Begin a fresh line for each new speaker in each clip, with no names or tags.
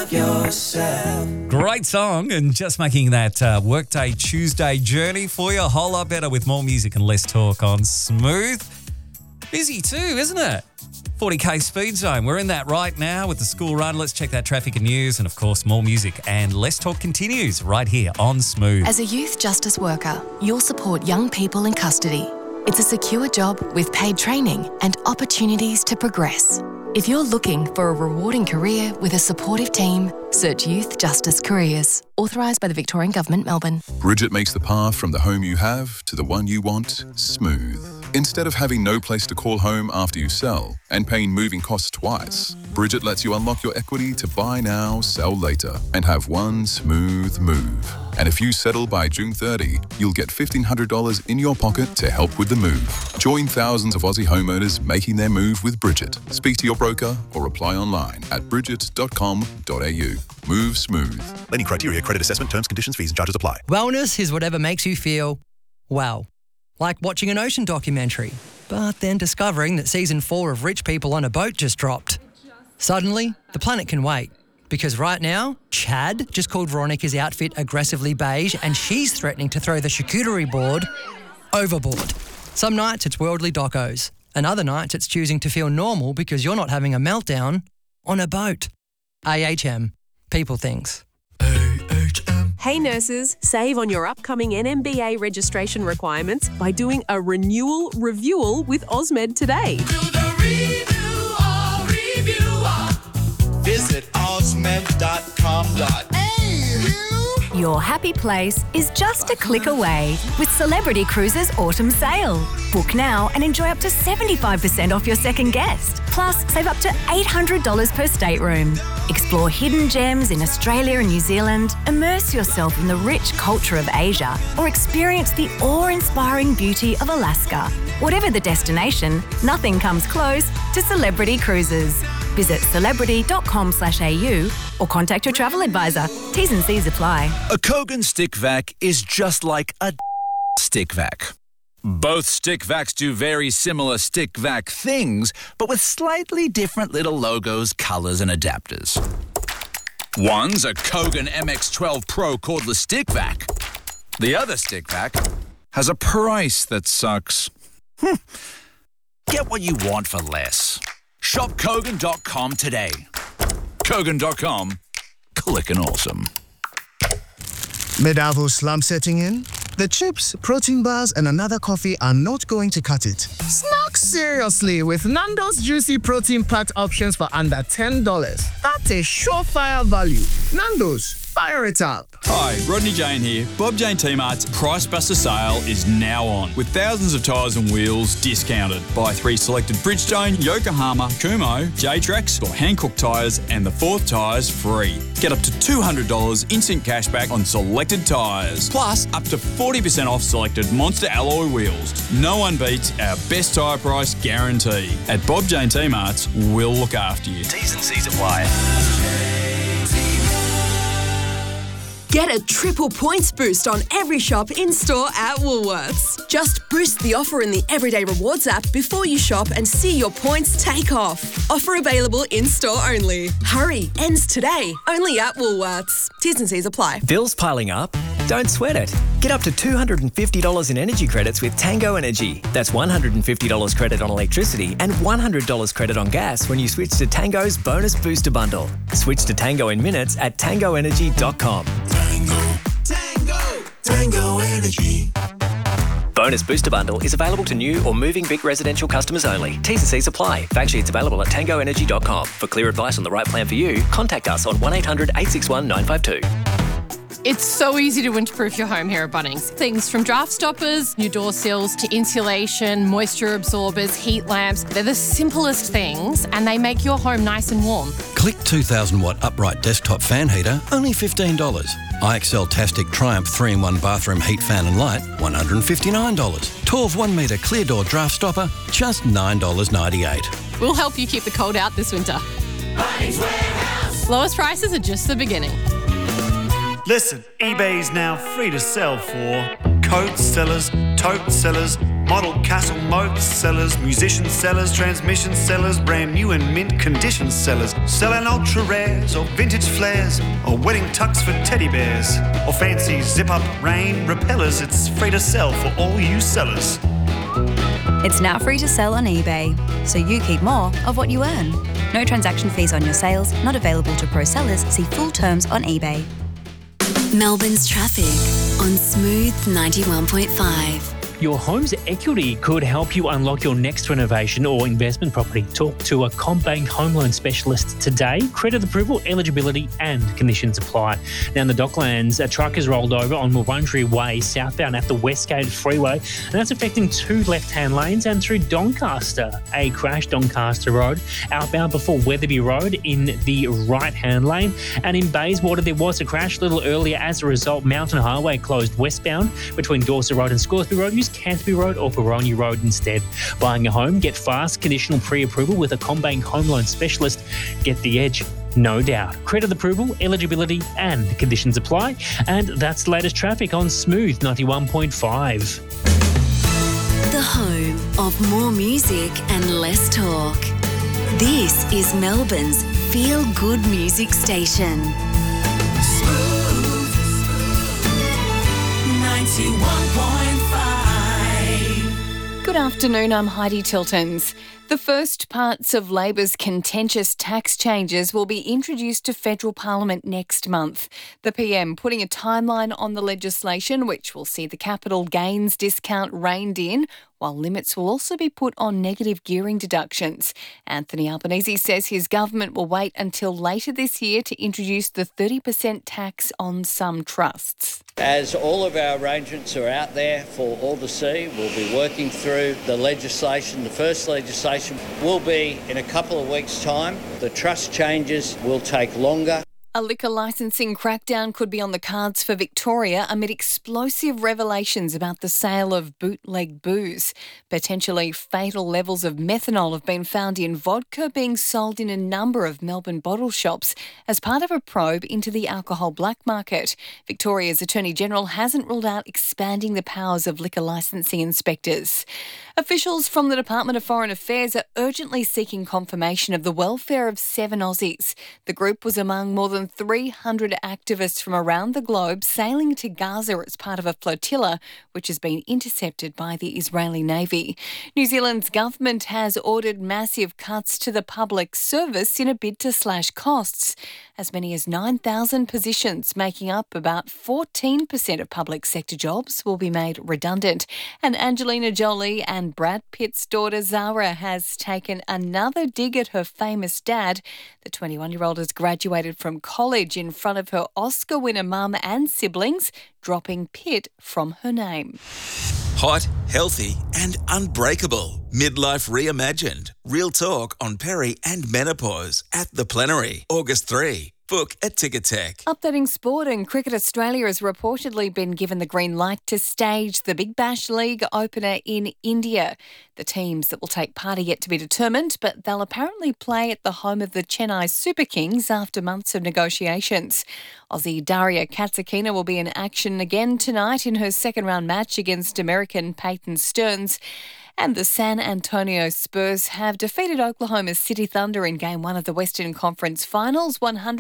unlock yourself.
Great song, and just making that workday Tuesday journey for you a whole lot better with more music and less talk on Smooth. Busy too, isn't it? 40k speed zone. We're in that right now with the school run. Let's check that traffic and news, and of course more music and less talk continues right here on Smooth.
As a youth justice worker, you'll support young people in custody. It's a secure job with paid training and opportunities to progress. If you're looking for a rewarding career with a supportive team, search Youth Justice Careers. Authorised by the Victorian Government, Melbourne.
Bridget makes the path from the home you have to the one you want smooth. Instead of having no place to call home after you sell and paying moving costs twice, Bridget lets you unlock your equity to buy now, sell later, and have one smooth move. And if you settle by June 30, you'll get $1,500 in your pocket to help with the move. Join thousands of Aussie homeowners making their move with Bridget. Speak to your broker or apply online at bridget.com.au. Move smooth.
Lending criteria, credit assessment, terms, conditions, fees and charges apply.
Wellness is whatever makes you feel well. Like watching an ocean documentary, but then discovering that season 4 of Rich People on a Boat just dropped. Suddenly, the planet can wait. Because right now, Chad just called Veronica's outfit aggressively beige and she's threatening to throw the charcuterie board overboard. Some nights it's worldly docos, and other nights it's choosing to feel normal because you're not having a meltdown on a boat. AHM. People things.
Hey nurses, save on your upcoming NMBA registration requirements by doing a renewal reviewal with Osmed today.
Do the review. Visit osmed.com.au.
Your happy place is just a click away with Celebrity Cruises Autumn Sale. Book now and enjoy up to 75% off your second guest. Plus, save up to $800 per stateroom. Explore hidden gems in Australia and New Zealand, immerse yourself in the rich culture of Asia, or experience the awe-inspiring beauty of Alaska. Whatever the destination, nothing comes close to Celebrity Cruises. Visit celebrity.com.au or contact your travel advisor. T's and C's apply.
A Kogan stick vac is just like a stick vac. Both stick vacs do very similar stick vac things, but with slightly different little logos, colours and adapters. One's a Kogan MX12 Pro cordless stick vac. The other stick vac has a price that sucks. Get what you want for less. Shop Kogan.com today. Kogan.com. Clickin' awesome.
Mid-Avo slump setting in? The chips, protein bars, and another coffee are not going to cut it. Snack seriously with Nando's juicy protein-packed options for under $10. That's a surefire value. Nando's, fire it up.
Hi, Rodney Jane here. Bob Jane T-Mart's Price Buster sale is now on, with thousands of tyres and wheels discounted. Buy 3 selected Bridgestone, Yokohama, Kumho, J-Trax or Hankook tyres and the 4th tyres free. Get up to $200 instant cashback on selected tyres. Plus, up to 40% off selected Monster alloy wheels. No one beats our best tyre price guarantee. At Bob Jane T-Mart's, we'll look after you.
T's and C's apply.
Get a triple points boost on every shop in-store at Woolworths. Just boost the offer in the Everyday Rewards app before you shop and see your points take off. Offer available in-store only. Hurry, ends today. Only at Woolworths. T's and C's apply.
Bills piling up? Don't sweat it. Get up to $250 in energy credits with Tango Energy. That's $150 credit on electricity and $100 credit on gas when you switch to Tango's Bonus Booster Bundle. Switch to Tango in minutes at tangoenergy.com.
Tango Energy.
Bonus Booster Bundle is available to new or moving big residential customers only. T's and C's apply. Fact sheets available at tangoenergy.com. For clear advice on the right plan for you, contact us on 1800 861 952.
It's so easy to winterproof your home here at Bunnings. Things from draft stoppers, new door sills, to insulation, moisture absorbers, heat lamps. They're the simplest things and they make your home nice and warm.
Click 2,000 watt upright desktop fan heater, only $15. IXL Tastic Triumph 3-in-1 bathroom heat fan and light, $159. 12 1 metre clear door draft stopper, just $9.98.
We'll help you keep the cold out this winter.
Bunnings Warehouse.
Lowest prices are just the beginning.
Listen, eBay is now free to sell for coat sellers, tote sellers, Model castle moat sellers, musician sellers, transmission sellers, brand new and mint condition sellers, selling ultra rares or vintage flares or wedding tux for teddy bears or fancy zip-up rain repellers. It's free to sell for all you sellers.
It's now free to sell on eBay, so you keep more of what you earn. No transaction fees on your sales, not available to pro sellers. See full terms on eBay.
Melbourne's traffic on Smooth 91.5.
Your home's equity could help you unlock your next renovation or investment property. Talk to a CommBank home loan specialist today. Credit approval, eligibility and conditions apply. Now in the Docklands, a truck has rolled over on Wurundjeri Way southbound at the Westgate Freeway, and that's affecting 2 left-hand lanes, and through Doncaster, a crash Doncaster Road, outbound before Weatherby Road in the right-hand lane. And in Bayswater, there was a crash a little earlier. As a result, Mountain Highway closed westbound between Dorset Road and Scoresby Road. Use Canterbury Road or Baroni Road instead. Buying a home, get fast conditional pre-approval with a CommBank home loan specialist. Get the edge, no doubt. Credit approval, eligibility and conditions apply. And that's the latest traffic on Smooth 91.5.
The home of more music and less talk. This is Melbourne's feel-good music station.
Smooth 91.5.
Good afternoon, I'm Heidi Tiltons. The first parts of Labor's contentious tax changes will be introduced to federal parliament next month. The PM putting a timeline on the legislation, which will see the capital gains discount reined in, while limits will also be put on negative gearing deductions. Anthony Albanese says his government will wait until later this year to introduce the 30% tax on some trusts.
As all of our arrangements are out there for all to see, we'll be working through the legislation. The first legislation will be in a couple of weeks' time. The trust changes will take longer.
A liquor licensing crackdown could be on the cards for Victoria amid explosive revelations about the sale of bootleg booze. Potentially fatal levels of methanol have been found in vodka being sold in a number of Melbourne bottle shops as part of a probe into the alcohol black market. Victoria's Attorney-General hasn't ruled out expanding the powers of liquor licensing inspectors. Officials from the Department of Foreign Affairs are urgently seeking confirmation of the welfare of 7 Aussies. The group was among more than 300 activists from around the globe sailing to Gaza as part of a flotilla which has been intercepted by the Israeli Navy. New Zealand's government has ordered massive cuts to the public service in a bid to slash costs. As many as 9,000 positions, making up about 14% of public sector jobs, will be made redundant. And Angelina Jolie and Brad Pitt's daughter Zara has taken another dig at her famous dad. The 21-year-old has graduated from college in front of her Oscar winner mum and siblings, dropping Pitt from her name.
Hot, healthy and unbreakable. Midlife reimagined. Real talk on peri and menopause at The Plenary, August 3. Book at Ticketek.
Updating sport, and Cricket Australia has reportedly been given the green light to stage the Big Bash League opener in India. The teams that will take part are yet to be determined, but they'll apparently play at the home of the Chennai Super Kings after months of negotiations. Aussie Daria Katsakina will be in action again tonight in her second-round match against American Peyton Stearns. And the San Antonio Spurs have defeated Oklahoma City Thunder in Game 1 of the Western Conference Finals,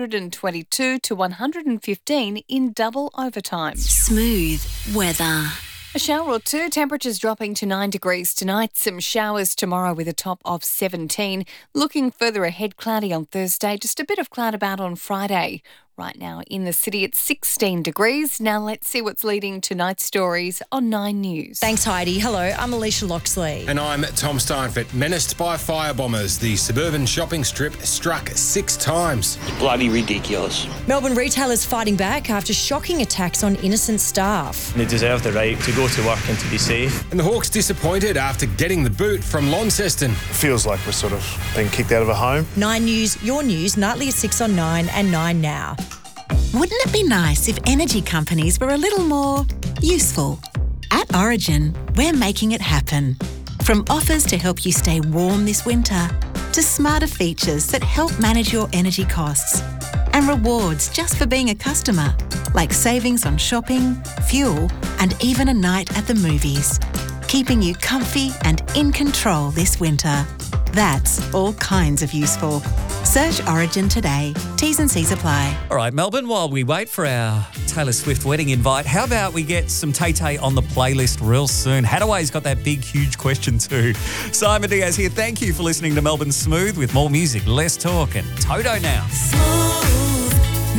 122-115 in double overtime.
Smooth weather.
A shower or two, temperatures dropping to 9 degrees tonight. Some showers tomorrow with a top of 17. Looking further ahead, cloudy on Thursday, just a bit of cloud about on Friday. Right now in the city, it's 16 degrees. Now let's see what's leading tonight's stories on 9 News.
Thanks, Heidi. Hello, I'm Alicia Loxley.
And I'm Tom Steinfort. Menaced by firebombers, the suburban shopping strip struck 6 times.
Bloody ridiculous. Melbourne retailers fighting back after shocking attacks on innocent staff.
They deserve the right to go to work and to be safe.
And the Hawks disappointed after getting the boot from Launceston.
Feels like we're sort of being kicked out of a home.
9 News, your news, nightly at 6 on 9 and 9 now.
Wouldn't it be nice if energy companies were a little more useful? At Origin, we're making it happen. From offers to help you stay warm this winter, to smarter features that help manage your energy costs, and rewards just for being a customer, like savings on shopping, fuel, and even a night at the movies. keeping you comfy and in control this winter. That's all kinds of useful. Search Origin today. T's and C's apply.
All right, Melbourne, while we wait for our Taylor Swift wedding invite, how about we get some Tay-Tay on the playlist real soon? Hadaway's got that big, huge question too. Simon Diaz here. Thank you for listening to Melbourne Smooth with more music, less talk, and Toto now.
Smooth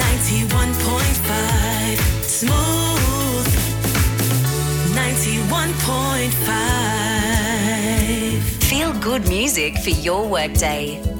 91.5. Smooth 91.5.
Feel good music for your workday.